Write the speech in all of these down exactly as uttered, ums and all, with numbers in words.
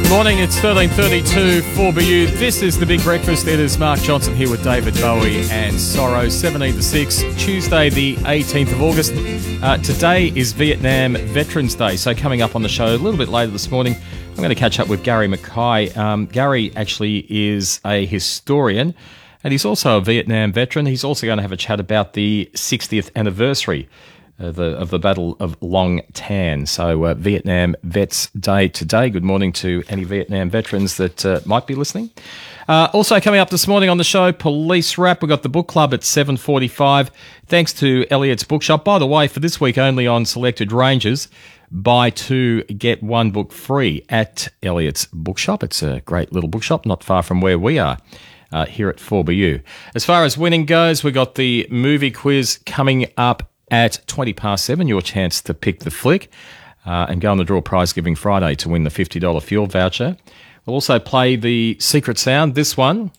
Morning, it's thirteen thirty-two for B U. This is The Big Breakfast. It is Mark Johnson here with David Bowie and Sorrow, seventeen to six, Tuesday the eighteenth of August. Uh, today is Vietnam Veterans Day, so coming up on the show a little bit later this morning, I'm going to catch up with Gary Mackay. Um, Gary actually is a historian and he's also a Vietnam veteran. He's also going to have a chat about the sixtieth anniversary of the, of the Battle of Long Tan. So uh, Vietnam Vets Day today. Good morning to any Vietnam veterans that uh, might be listening. Uh, also coming up this morning on the show, Police Wrap. We've got the book club at seven forty-five. Thanks to Elliot's Bookshop. By the way, for this week only on selected ranges, buy two, get one book free at Elliot's Bookshop. It's a great little bookshop not far from where we are uh, here at four B U. As far as winning goes, we've got the movie quiz coming up at twenty past seven, your chance to pick the flick uh, and go on the draw prize giving Friday to win the fifty dollars fuel voucher. We'll also play the secret sound. This one,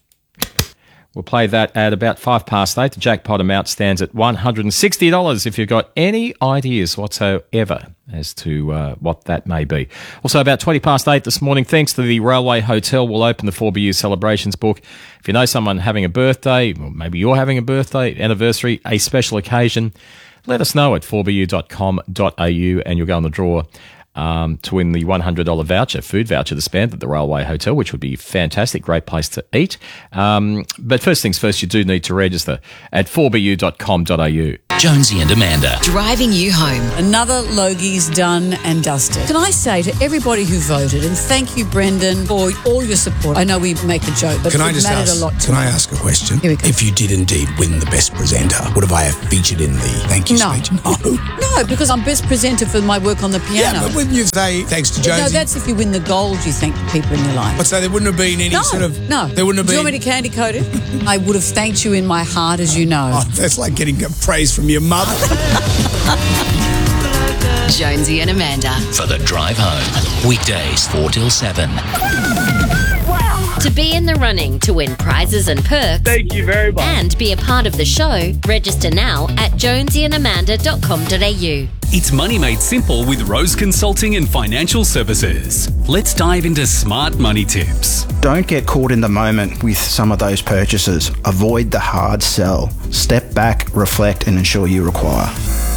we'll play that at about five past eight. The jackpot amount stands at one hundred sixty dollars if you've got any ideas whatsoever as to uh, what that may be. Also, about twenty past eight this morning, thanks to the Railway Hotel, we'll open the four B U Celebrations book. If you know someone having a birthday, or maybe you're having a birthday, anniversary, a special occasion, let us know at four b u dot com dot a u and you'll go on the draw um, to win the one hundred dollars voucher, food voucher to spend at the Railway Hotel, which would be fantastic, great place to eat. Um, but first things first, you do need to register at four b u dot com dot a u. Jonesy and Amanda. Driving you home. Another Logie's done and dusted. Can I say to everybody who voted, and thank you, Brendan, for all your support. I know we make a joke, but can it I just mattered ask, a lot to Can me. I ask a question? Here we go. If you did indeed win the best presenter, would have I have featured in the thank you No. speech? No. No, because I'm best presenter for my work on the piano. Yeah, but wouldn't you say thanks to Jonesy? No, that's if you win the gold, you thank the people in your life. But so there wouldn't have been any No, sort of... no. There wouldn't have Do you been... want me to candy coat it? I would have thanked you in my heart, as you know. Oh, that's like getting praise from your mother. Jonesy and Amanda. For the drive home. Weekdays four till seven. To be in the running to win prizes and perks. Thank you very much. And be a part of the show, register now at jonesy and amanda dot com dot a u. It's money made simple with Rose Consulting and Financial Services. Let's dive into smart money tips. Don't get caught in the moment with some of those purchases. Avoid the hard sell. Step back, reflect, and ensure you require.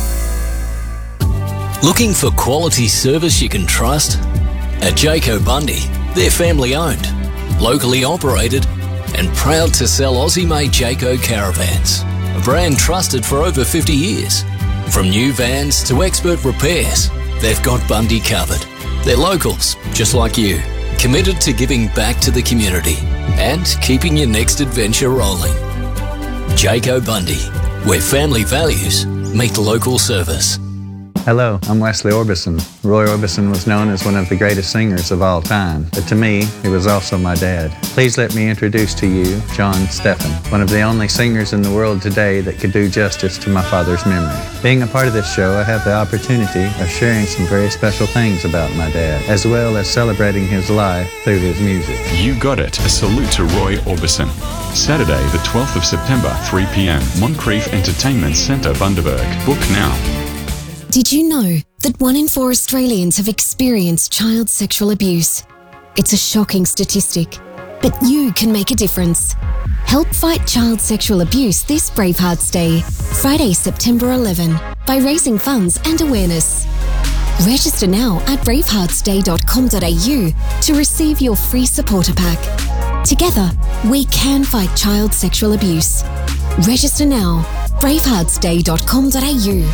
Looking for quality service you can trust? At Jayco Bundy, they're family owned, locally operated, and proud to sell Aussie-made Jayco caravans, a brand trusted for over fifty years. From new vans to expert repairs, they've got Bundy covered. They're locals, just like you, committed to giving back to the community and keeping your next adventure rolling. Jayco Bundy, where family values meet local service. Hello, I'm Wesley Orbison. Roy Orbison was known as one of the greatest singers of all time, but to me, he was also my dad. Please let me introduce to you John Steffen, one of the only singers in the world today that could do justice to my father's memory. Being a part of this show, I have the opportunity of sharing some very special things about my dad, as well as celebrating his life through his music. You got it. A salute to Roy Orbison. Saturday, the twelfth of September, three p.m. Moncrief Entertainment Centre, Bundaberg. Book now. Did you know that one in four Australians have experienced child sexual abuse? It's a shocking statistic, but you can make a difference. Help fight child sexual abuse this Bravehearts Day, Friday, September eleventh, by raising funds and awareness. Register now at bravehearts day dot com dot a u to receive your free supporter pack. Together, we can fight child sexual abuse. Register now, bravehearts day dot com dot a u.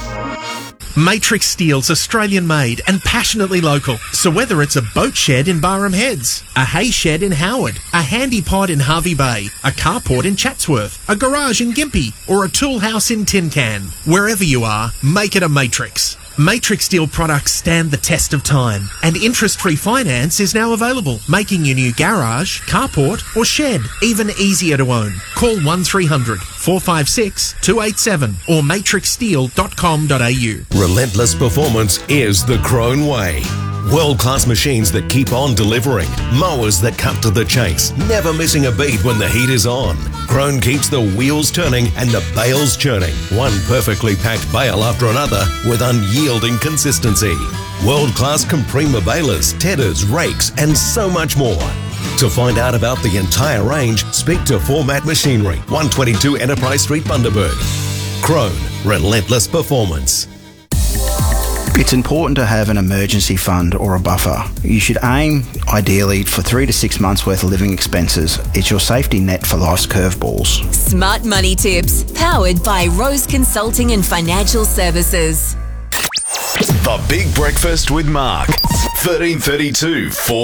Matrix Steel's Australian made and passionately local. So whether it's a boat shed in Barham Heads, a hay shed in Howard, a handy pod in Harvey Bay, a carport in Chatsworth, a garage in Gympie, or a tool house in Tin Can, wherever you are, make it a Matrix. Matrix Steel products stand the test of time, and interest-free finance is now available, making your new garage, carport or shed even easier to own. Call one three hundred, four five six, two eight seven or matrix steel dot com dot a u. Relentless performance is the Crone way. World-class machines that keep on delivering. Mowers that cut to the chase, never missing a beat when the heat is on. Crone keeps the wheels turning and the bales churning. One perfectly packed bale after another with unyielding consistency. world-class Comprima balers, tedders, rakes, and so much more. To find out about the entire range, speak to Format Machinery, one twenty-two Enterprise Street, Bundaberg. Krone, relentless performance. It's important to have an emergency fund or a buffer. You should aim, ideally, for three to six months' worth of living expenses. It's your safety net for life's curveballs. Smart Money Tips, powered by Rose Consulting and Financial Services. The Big Breakfast with Mark, thirteen thirty-two, four